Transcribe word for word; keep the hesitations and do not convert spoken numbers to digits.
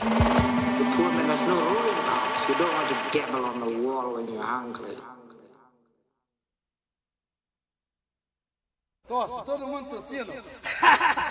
The poor man has no ruling out. You don't want to gamble on the wall when you're hungry. Tosse, todo mundo tossindo.